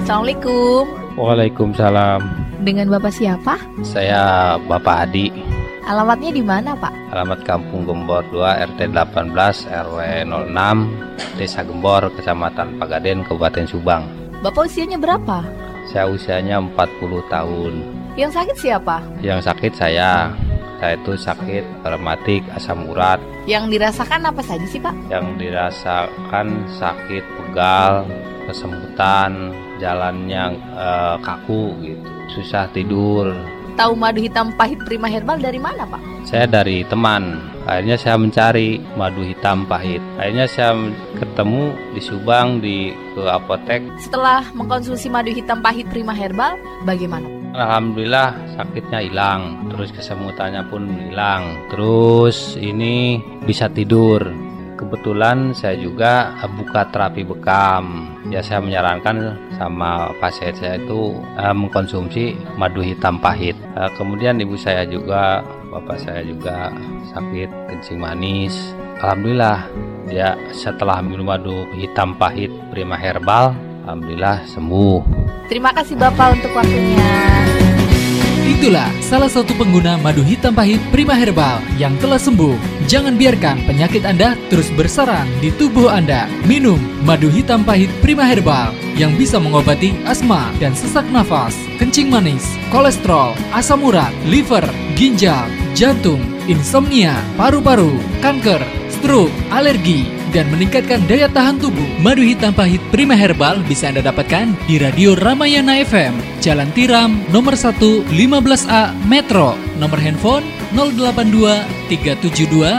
Assalamualaikum. Waalaikumsalam. Dengan Bapak siapa? Saya Bapak Adi. Alamatnya di mana, Pak? Alamat Kampung Gembor 2, RT 18, RW 06, Desa Gembor, Kecamatan Pagaden, Kabupaten Subang. Bapak usianya berapa? Saya usianya 40 tahun. Yang sakit siapa? Yang sakit saya itu sakit rematik, asam urat. Yang dirasakan apa saja sih, Pak? Yang dirasakan sakit pegal, kesemutan, jalannya kaku gitu, susah tidur. Tahu madu hitam pahit Prima Herbal dari mana, Pak? Saya dari teman. Akhirnya saya mencari madu hitam pahit. Akhirnya saya ketemu di Subang ke apotek. Setelah mengkonsumsi madu hitam pahit Prima Herbal, bagaimana? Alhamdulillah sakitnya hilang, terus kesemutannya pun hilang, terus ini bisa tidur. Kebetulan saya juga buka terapi bekam. Ya saya menyarankan sama pasien saya itu mengkonsumsi madu hitam pahit. Kemudian ibu saya juga, bapak saya juga sakit kencing manis. Alhamdulillah ya setelah minum madu hitam pahit Prima Herbal, alhamdulillah sembuh. Terima kasih Bapak untuk waktunya. Itulah salah satu pengguna madu hitam pahit Prima Herbal yang telah sembuh. Jangan biarkan penyakit Anda terus bersarang di tubuh Anda. Minum madu hitam pahit Prima Herbal yang bisa mengobati asma dan sesak nafas, kencing manis, kolesterol, asam urat, liver, ginjal, jantung, insomnia, paru-paru, kanker, stroke, alergi, dan meningkatkan daya tahan tubuh. Madu hitam pahit Prima Herbal bisa Anda dapatkan di Radio Ramayana FM, Jalan Tiram, nomor 1, 15A, Metro. Nomor handphone 082 372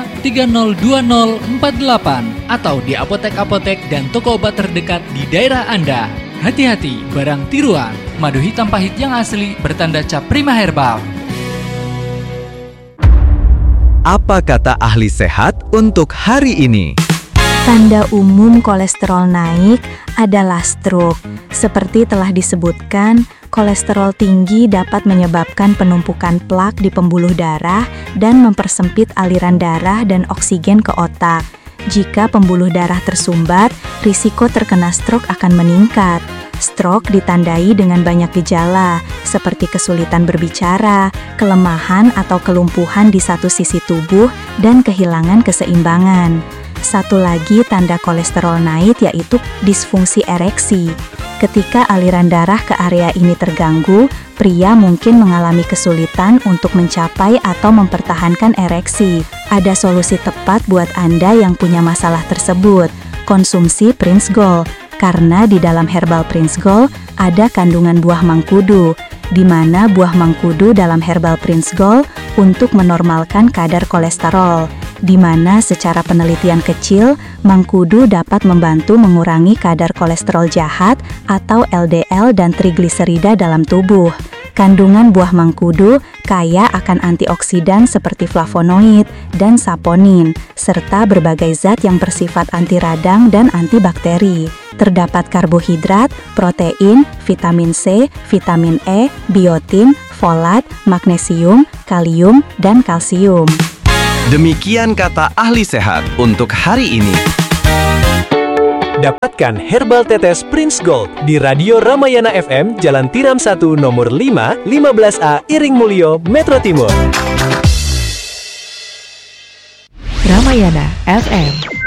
302048 atau di apotek-apotek dan toko obat terdekat di daerah Anda. Hati-hati, barang tiruan. Madu hitam pahit yang asli bertanda cap Prima Herbal. Apa kata ahli sehat untuk hari ini? Tanda umum kolesterol naik adalah stroke. Seperti telah disebutkan, kolesterol tinggi dapat menyebabkan penumpukan plak di pembuluh darah dan mempersempit aliran darah dan oksigen ke otak. Jika pembuluh darah tersumbat, risiko terkena stroke akan meningkat. Stroke ditandai dengan banyak gejala, seperti kesulitan berbicara, kelemahan atau kelumpuhan di satu sisi tubuh, dan kehilangan keseimbangan. Satu lagi tanda kolesterol naik yaitu disfungsi ereksi. Ketika aliran darah ke area ini terganggu, pria mungkin mengalami kesulitan untuk mencapai atau mempertahankan ereksi. Ada solusi tepat buat Anda yang punya masalah tersebut. Konsumsi Prince Gold. Karena di dalam herbal Prince Gold ada kandungan buah mangkudu, di mana buah mangkudu dalam herbal Prince Gold untuk menormalkan kadar kolesterol, di mana secara penelitian kecil, mangkudu dapat membantu mengurangi kadar kolesterol jahat atau LDL dan trigliserida dalam tubuh. Kandungan buah mangkudu kaya akan antioksidan seperti flavonoid dan saponin, serta berbagai zat yang bersifat anti radang dan antibakteri. Terdapat karbohidrat, protein, vitamin C, vitamin E, biotin, folat, magnesium, kalium, dan kalsium. Demikian kata ahli sehat untuk hari ini. Dapatkan herbal tetes Prince Gold di Radio Ramayana FM, Jalan Tiram 1, nomor 5, 15A, Iring Mulyo, Metro Timur. Ramayana FM